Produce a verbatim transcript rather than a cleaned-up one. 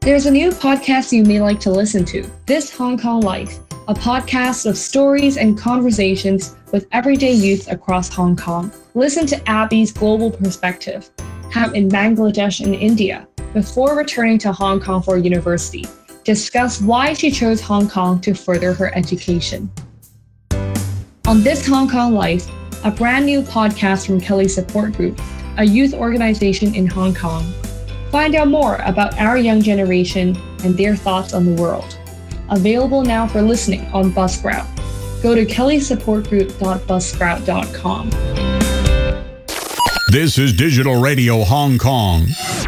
There's a new podcast you may like to listen to, This Hong Kong Life, a podcast of stories and conversations with everyday youth across Hong Kong. Listen to Abby's global perspective, ham in Bangladesh and India, before returning to Hong Kong for university. Discuss why she chose Hong Kong to further her education. On This Hong Kong Life, a brand new podcast from Kelly Support Group, a youth organization in Hong Kong. Find out more about our young generation and their thoughts on the world. Available now for listening on Buzzsprout. Go to kelly support group dot buzzsprout dot com. This is Digital Radio Hong Kong.